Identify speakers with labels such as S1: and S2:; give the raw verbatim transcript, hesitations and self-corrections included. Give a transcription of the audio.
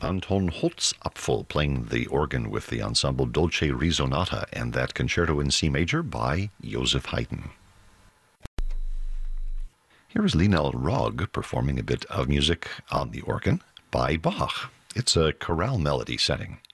S1: Anton Holzapfel playing the organ with the ensemble Dolce Risonata and that concerto in C major by Joseph Haydn. Here is Linel Rogg performing a bit of music on the organ by Bach. It's a chorale melody setting.